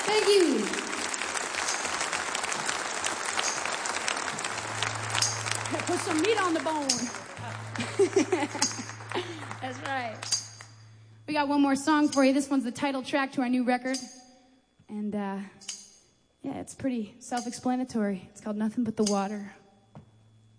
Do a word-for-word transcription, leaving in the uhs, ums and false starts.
Thank you. Put some meat on the bone. That's right. We got one more song for you. This one's the title track to our new record. And, uh, yeah, it's pretty self-explanatory. It's called Nothing But the Water.